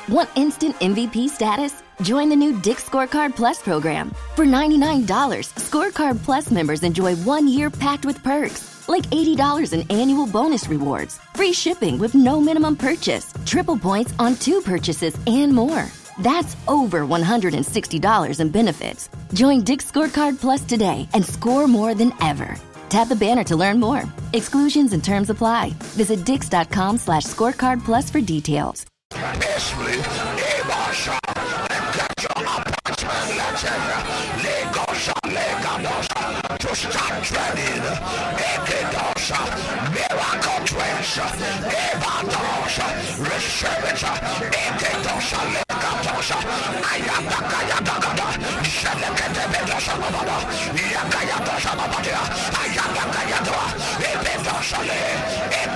Want instant MVP status? Join the new Dick's Scorecard Plus program. For $99, Scorecard Plus members enjoy 1 year packed with perks, like $80 in annual bonus rewards, free shipping with no minimum purchase, triple points on 2 purchases, and more. That's over $160 in benefits. Join Dick's Scorecard Plus today and score more than ever. Tap the banner to learn more. Exclusions and terms apply. Visit dix.com/scorecard plus for details. To start training, miracle twins, Evadosa, Reservation, Ekatosa, Lekatosa, Ayataka, Selekatabedosa,